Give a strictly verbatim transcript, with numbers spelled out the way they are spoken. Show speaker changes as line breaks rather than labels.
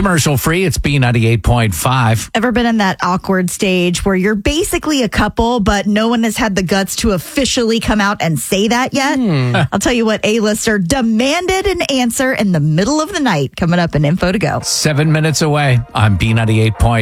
Commercial free. It's B ninety-eight point five.
Ever been in that awkward stage where you're basically a couple, but no one has had the guts to officially come out and say that yet? Hmm. I'll tell you what, A-lister demanded an answer in the middle of the night. Coming up in Info to Go.
Seven minutes away on B ninety-eight point five.